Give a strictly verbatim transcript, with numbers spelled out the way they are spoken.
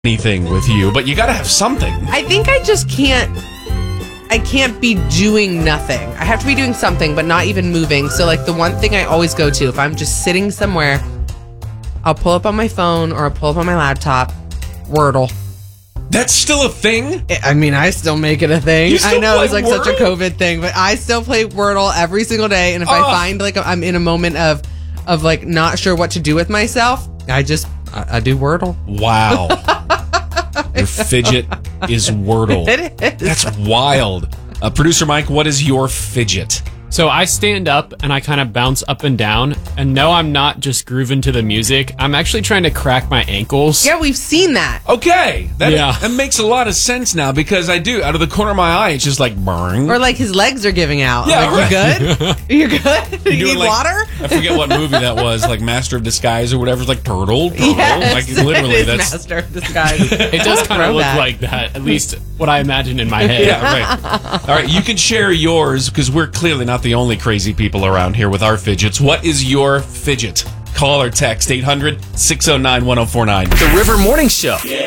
anything with you, but you got to have something. I think I just can't. I can't be doing nothing. I have to be doing something, but not even moving. So, like, the one thing I always go to, if I'm just sitting somewhere, I'll pull up on my phone or I'll pull up on my laptop, Wordle. That's still a thing? I mean, I still make it a thing. You still I know play it's like Wordle? such a COVID thing, but I still play Wordle every single day. And if Oh. I find like I'm in a moment of, of like not sure what to do with myself, I just I, I do Wordle. Wow. Your fidget is Wordle. It is. That's wild. Uh, Producer Mike, what is your fidget? So I stand up and I kind of bounce up and down. And no, I'm not just grooving to the music. I'm actually trying to crack my ankles. Yeah, we've seen that. Okay. That, Yeah. that makes a lot of sense now because I do. Out of the corner of my eye, it's just like burn. Or like his legs are giving out. Yeah, like, right. you good? You good? You doing need like- water? I forget what movie that was, like Master of Disguise or whatever. It's like turtle, turtle. Yes, like literally, it is that's Master of Disguise. It does kind of look Throwback. like that, at least what I imagine in my head. yeah, right. All right, you can share yours because we're clearly not the only crazy people around here with our fidgets. What is your fidget? Call or text eight hundred, six oh nine, one oh four nine. The River Morning Show.